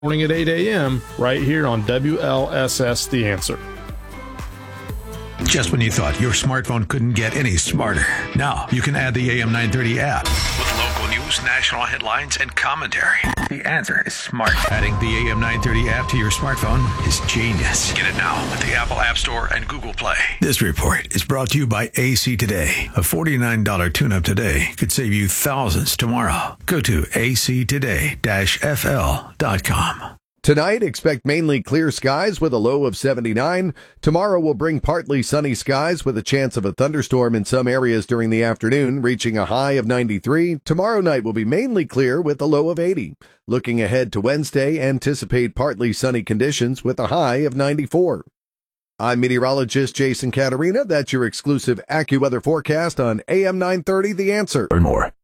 Morning at 8 a.m. right here on WLSS The Answer. Just when you thought your smartphone couldn't get any smarter, now you can add the AM 930 app with local news, national headlines, and commentary. The Answer is smart. Adding the AM 930 app to your smartphone is genius. Get it now at the Apple App Store and Google Play. This report is brought to you by AC Today. A $49 tune-up today could save you thousands tomorrow. Go to actoday-fl.com. Tonight, expect mainly clear skies with a low of 79. Tomorrow will bring partly sunny skies with a chance of a thunderstorm in some areas during the afternoon, reaching a high of 93. Tomorrow night will be mainly clear with a low of 80. Looking ahead to Wednesday, anticipate partly sunny conditions with a high of 94. I'm meteorologist Jason Caterina. That's your exclusive AccuWeather forecast on AM 930 The Answer. Or more.